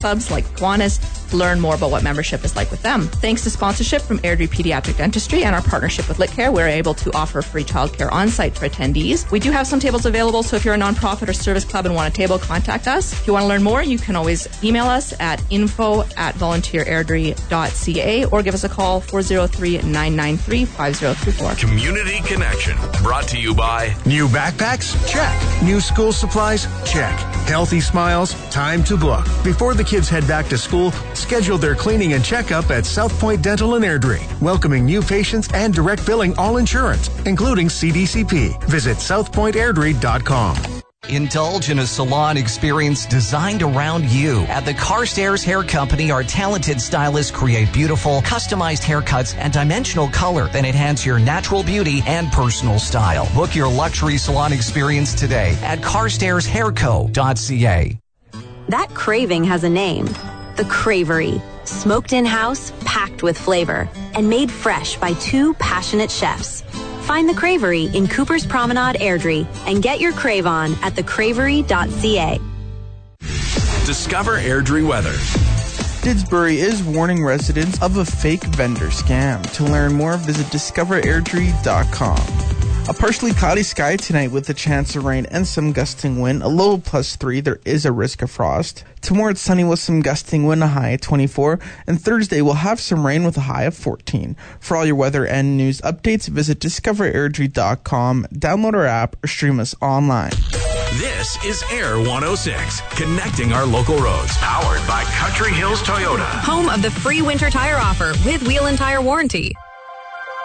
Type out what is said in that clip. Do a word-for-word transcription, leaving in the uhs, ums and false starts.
clubs like Kiwanis to learn more about what membership is like with them. Thanks to sponsorship from Airdrie Pediatric Dentistry and our partnership with LitCare, we're able to offer free childcare on-site for attendees. We do have some tables available, so if you're a nonprofit or service club and want a table, contact us. If you want to learn more, you can always email us at info at volunteer airdrie dot c a or give us a call four oh three, nine nine three, five oh three four. Community Connection, brought to you by New backpacks? Check. New school supplies? Check. Healthy smiles? Time to book. Before the kids head back to school, schedule their cleaning and checkup at South Point Dental and Airdrie, welcoming new patients and direct billing all insurance, including C D C P. Visit south point airdrie dot com. Indulge in a salon experience designed around you. At the Carstairs Hair Company, our talented stylists create beautiful, customized haircuts and dimensional color that enhance your natural beauty and personal style. Book your luxury salon experience today at carstairs hair co dot c a. That craving has a name. The Cravery. Smoked in-house, packed with flavor, and made fresh by two passionate chefs. Find the Cravery in Cooper's Promenade, Airdrie, and get your crave on at the cravery dot c a. Discover Airdrie weather. Didsbury is warning residents of a fake vendor scam. To learn more, visit discover airdrie dot com. A partially cloudy sky tonight with a chance of rain and some gusting wind. A low plus three. There is a risk of frost. Tomorrow it's sunny with some gusting wind, a high of twenty-four. And Thursday we'll have some rain with a high of fourteen. For all your weather and news updates, visit discover airdrie dot com. Download our app or stream us online. This is Air one oh six, connecting our local roads. Powered by Country Hills Toyota. Home of the free winter tire offer with wheel and tire warranty.